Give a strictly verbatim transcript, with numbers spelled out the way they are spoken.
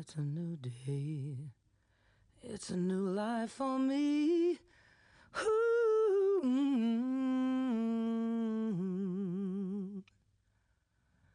it's a new day. It's a new life for me. Ooh.